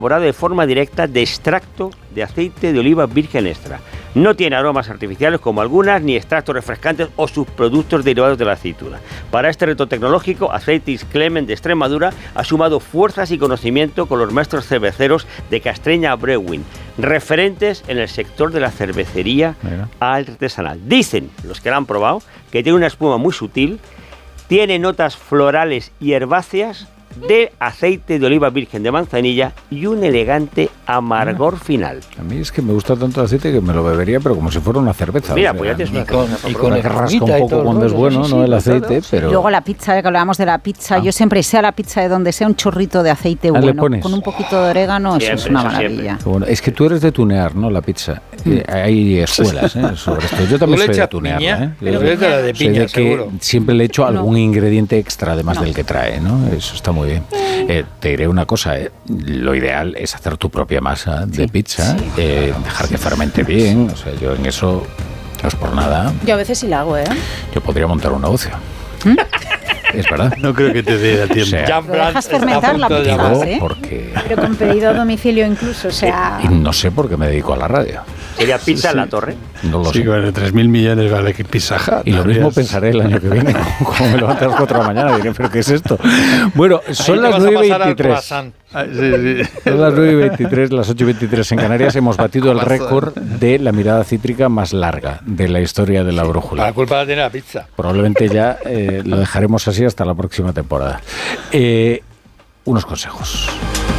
elaborado de forma directa de extracto de aceite de oliva virgen extra. No tiene aromas artificiales como algunas, ni extractos refrescantes o subproductos derivados de la aceituna. Para este reto tecnológico, Aceitis Clement de Extremadura ha sumado fuerzas y conocimiento con los maestros cerveceros de Castreña Brewing, referentes en el sector de la cervecería artesanal. Dicen los que la han probado que tiene una espuma muy sutil, tiene notas florales y herbáceas de aceite de oliva virgen de manzanilla y un elegante amargor final. A mí es que me gusta tanto el aceite que me lo bebería, pero como si fuera una cerveza. Mira, o sea, pues ya tienes una cerveza. Y con que rasca un poco cuando es bueno, ¿no? El aceite, pero... Luego la pizza, que hablábamos de la pizza, yo siempre, sea la pizza de donde sea, un chorrito de aceite bueno, con un poquito de orégano, siempre, eso es una maravilla. Bueno, es que tú eres de tunear, ¿no? La pizza. Hay escuelas sobre esto. Yo también soy de tunearla, Pero de piña, seguro. Siempre le echo algún ingrediente extra además del que trae, ¿no? Eso está muy bien. Te diré una cosa, lo ideal es hacer tu propia masa de pizza, dejar que fermente bien, o sea, yo en eso no es por nada. Yo a veces sí la hago, Yo podría montar un negocio. Es verdad. No creo que te dé tiempo. O sea, dejas fermentar la pizza, porque... Pero con pedido a domicilio incluso, o sea... Y no sé por qué me dedico a la radio. ¿Sería pizza en la torre? No lo sé. Sí, con 3.000 millones vale que Pizza Hut. Y lo mismo pensaré el año que viene, como me levanto a las 4 de la mañana, diré, ¿pero qué es esto? Bueno, son las 9:23. Son las 9:23, las 8:23 en Canarias. Hemos batido el récord de la mirada cítrica más larga de la historia de la brújula. La culpa la tiene la pizza. Probablemente ya lo dejaremos así hasta la próxima temporada. Unos consejos.